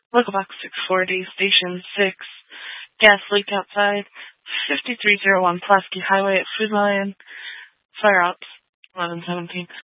Local box 640, station 6, gas leak outside, 5301 Pulaski Highway at Food Lion, fire ops, 1117.